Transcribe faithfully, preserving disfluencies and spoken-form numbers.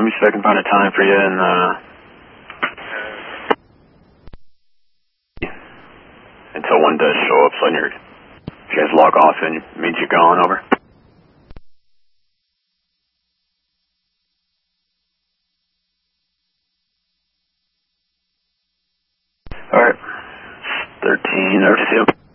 me see if I can find a time for you, and uh, until one does show up, so when you're, if you guys log off, and it means you're gone. Over. All right. thirteen. Over to you.